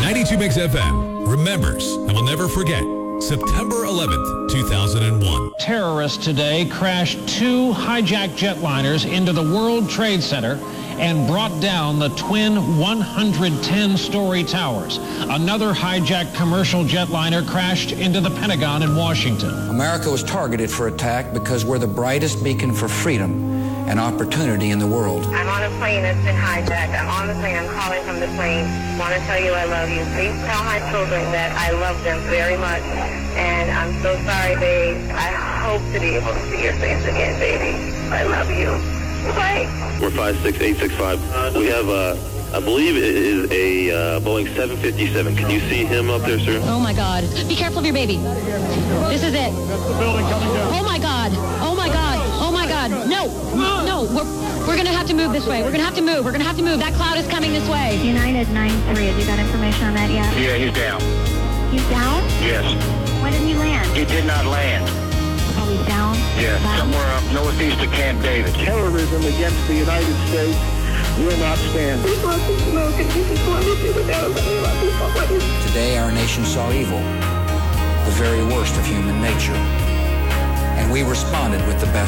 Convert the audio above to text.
92 Mix FM remembers and will never forget September 11th, 2001. Terrorists today crashed two hijacked jetliners into the World Trade Center and brought down the twin 110-story towers. Another hijacked commercial jetliner crashed into the Pentagon in Washington. America was targeted for attack because we're the brightest beacon for freedom and opportunity in the world. I'm on a plane that's been hijacked. I'm on the plane. I'm calling from the plane. Want to tell you I love you. Please tell my children that I love them very much. And I'm so sorry, babe. I hope to be able to see your face again, baby. I love you. Bye. We're 56865. We have, I believe it is a Boeing 757. Can you see him up there, sir? Oh my God. Be careful of your baby. This is it. That's the building coming down. Oh my God. Oh my God. Oh my God. No. No. We're going to have to move this way. We're going to have to move. We're going to have to move. That cloud is coming this way. United 93. Have you got information on that yet? Yeah, he's down. He's down? Yes. When did he land? He did not land. Oh, he's down? Yes, Down? somewhere up northeast of Camp David. Terrorism against the United States will not stand. Today our nation saw evil, the very worst of human nature, and we responded with the best